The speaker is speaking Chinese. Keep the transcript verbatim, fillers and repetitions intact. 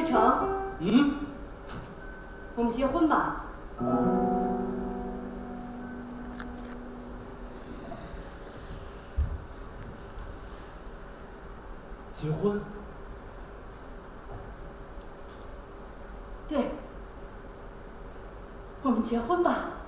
成， 嗯， 我们结婚吧。 结婚？ 对，我们结婚吧。